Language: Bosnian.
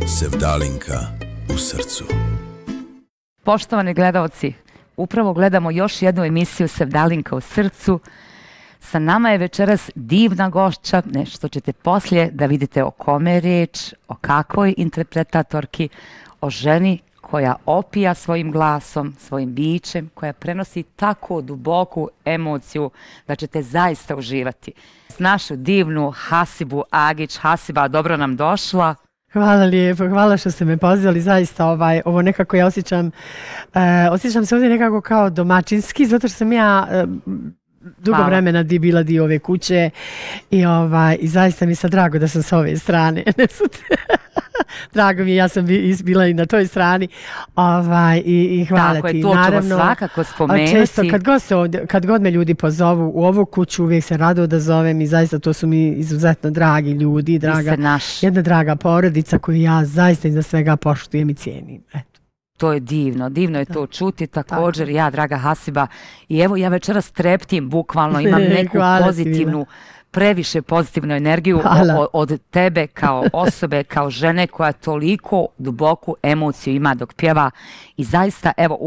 Sevdalinka u srcu. Poštovani gledaoci, upravo gledamo još jednu emisiju Sevdalinka u srcu. Sa nama je večeras divna gošća, nešto ćete poslije da vidite o kome je riječ, o kakvoj interpretatorki, o ženi koja opija svojim glasom, svojim bićem, koja prenosi tako duboku emociju da ćete zaista uživati. S našu divnu Hasibu Agić. Hasiba, dobro nam došla. Hvala lijepo, hvala što ste me pozvali, zaista ovo nekako ja osjećam se ovdje nekako kao domaćinski, zato što sam ja dugo vremena bila dio ove kuće i zaista mi je sad drago da sam sa ove strane. Drago mi je, ja sam bila i na toj strani i hvala tako ti. Je, to ćemo svakako spomenuti. Često kad god me ljudi pozovu u ovu kuću, uvijek se rado da zovem i zaista to su mi izuzetno dragi ljudi, jedna draga porodica koju ja zaista iza svega poštujem i cijenim. Eto. To je divno, divno je to čuti također ja, draga Hasiba. I evo ja večeras treptim, bukvalno imam neku pozitivnu, previše pozitivnu energiju od tebe kao osobe, kao žene koja toliko duboku emociju ima dok pjeva i zaista evo